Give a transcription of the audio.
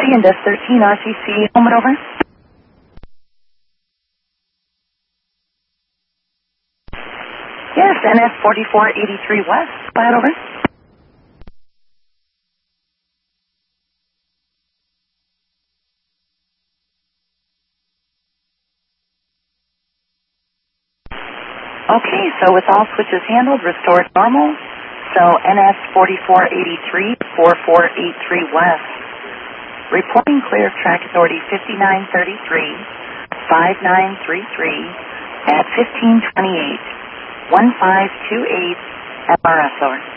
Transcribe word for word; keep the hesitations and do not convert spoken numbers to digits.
C and S thirteen R C C, moment over. Yes, N S forty-four eighty-three West, flat over. Okay, so with all switches handled, restored normal. So N S forty-four eighty-three, forty-four eighty-three West. Reporting clear of track authority fifty-nine thirty-three, fifty-nine thirty-three at fifteen twenty-eight, fifteen twenty-eight, M R S over.